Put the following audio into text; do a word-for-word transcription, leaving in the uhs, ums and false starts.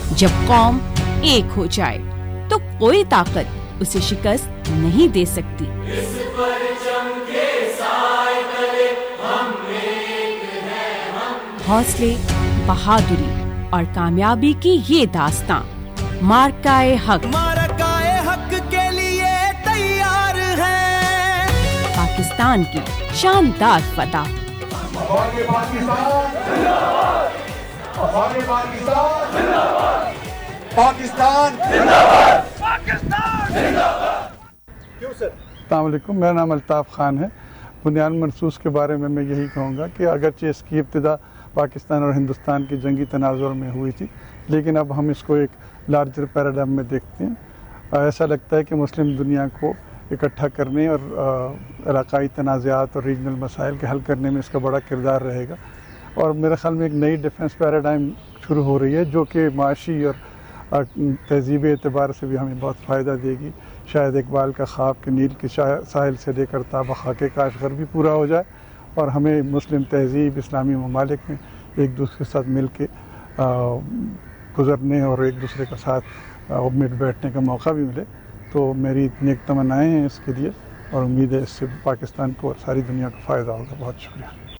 جب قوم ایک ہو جائے تو کوئی طاقت اسے شکست نہیں دے سکتی۔ اس پرچم کے سائے تلے ہم ایک ہیں ہم۔ حوصلے، بہادری اور کامیابی کی یہ داستاں مارکائے حق مارکائے حق کے لیے تیار ہے، پاکستان کی شاندار فتح۔ پاکستان السلام علیکم، میرا نام الطاف خان ہے۔ بنیان مرصوص کے بارے میں میں یہی کہوں گا کہ اگرچہ اس کی ابتدا پاکستان اور ہندوستان کی جنگی تناظر میں ہوئی تھی، لیکن اب ہم اس کو ایک لارجر پیراڈائم میں دیکھتے ہیں۔ ایسا لگتا ہے کہ مسلم دنیا کو اکٹھا کرنے اور علاقائی تنازعات اور ریجنل مسائل کے حل کرنے میں اس کا بڑا کردار رہے گا، اور میرے خیال میں ایک نئی ڈیفنس پیراڈائم شروع ہو رہی ہے جو کہ معاشی اور تہذیبی اعتبار سے بھی ہمیں بہت فائدہ دے گی۔ شاید اقبال کا خواب کہ نیل کے ساحل سے لے کر تا خاک کاشغر بھی پورا ہو جائے، اور ہمیں مسلم تہذیب اسلامی ممالک میں ایک دوسرے کے ساتھ مل کے گزرنے اور ایک دوسرے کے ساتھ مٹ بیٹھنے کا موقع بھی ملے، تو میری نیک تمنائیں ہیں اس کے لیے، اور امید ہے اس سے پاکستان کو اور ساری دنیا کو فائدہ ہوگا۔ بہت شکریہ۔